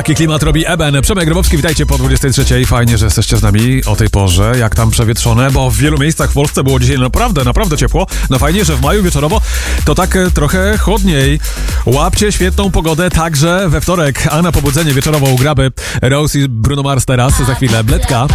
Taki klimat robi Eben. Przemek Grabowski, witajcie po 23. Fajnie, że jesteście z nami o tej porze. Jak tam przewietrzone, bo w wielu miejscach w Polsce było dzisiaj naprawdę ciepło. No fajnie, że w maju wieczorowo to tak trochę chłodniej. Łapcie świetną pogodę także we wtorek. A na pobudzenie wieczorowo u Graby Rose i Bruno Mars teraz. Za chwilę Bledka.